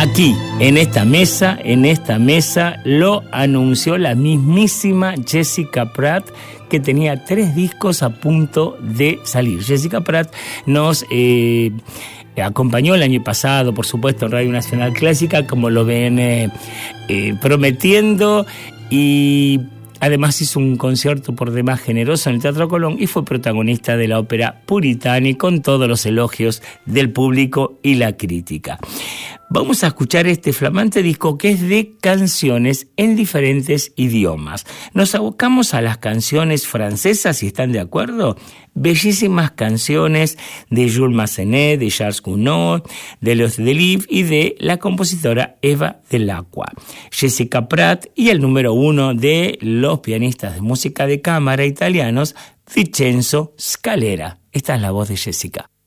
Aquí, en esta mesa, lo anunció la mismísima Jessica Pratt, que tenía 3 discos a punto de salir. Jessica Pratt nos acompañó el año pasado, por supuesto, en Radio Nacional Clásica, como lo ven prometiendo, y además hizo un concierto por demás generoso en el Teatro Colón y fue protagonista de la ópera Puritani, con todos los elogios del público y la crítica. Vamos a escuchar este flamante disco, que es de canciones en diferentes idiomas. Nos abocamos a las canciones francesas, si están de acuerdo. Bellísimas canciones de Jules Massenet, de Charles Gounod, de Los Delibes y de la compositora Eva Dell'Acqua. Jessica Pratt y el número 1 de los pianistas de música de cámara italianos, Vincenzo Scalera. Esta es la voz de Jessica.